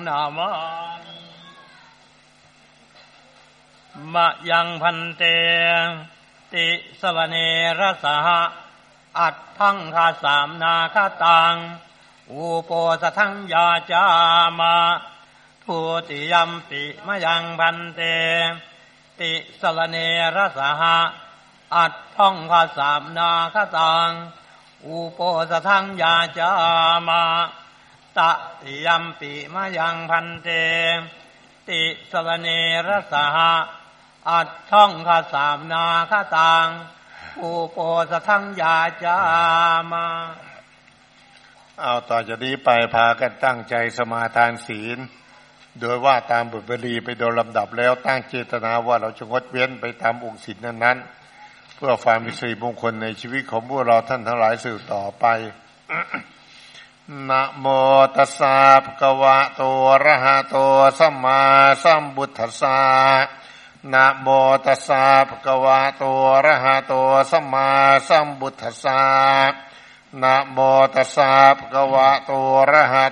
นามามะยังพันเตติสวเนรสหะอัตถังคาสามนาคตังอุโปสทังยาจามะทุติยัมปิมะยังพันเตติสวเนรสหะอัตถังคาสามนาคตังอุโปสทังยาจามะตติยัมปิมะยังพันเตติสวเนรสหะอัตถังคาสามนาคตังอุโปสทังยาจามะเอาต่อจากนี้ไปพากันตั้งใจสมาทานศีลโดยว่าตามบทบาลีไปโดยลำดับแล้วตั้งเจตนาว่าเราจะงดเว้นไปตามองค์ศีลนั้นๆเพื่อความเป็นสิริมงคลในชีวิตของพวกเราท่านทั้งหลายสืบต่อไป นะโมตัสสะภะคะวะโตอะระหะโตสัมมาสัมพุทธัสสะนะโมตัสสะภะคะวะโตอะระหะโตสัมมาสัมพุทธัสสะนะโมตัสสะภะคะวะโตอะระหะ